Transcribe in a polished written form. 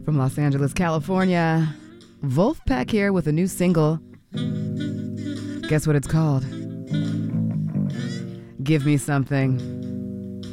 From Los Angeles, California, Wolfpack here with a new single. Guess what it's called? Give Me Something.